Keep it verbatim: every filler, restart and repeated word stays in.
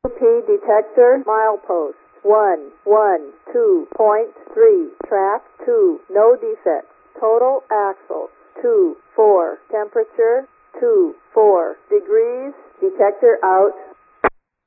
P detector milepost one one two point three, track two, no defects, total axle two four, temperature two four degrees, detector out.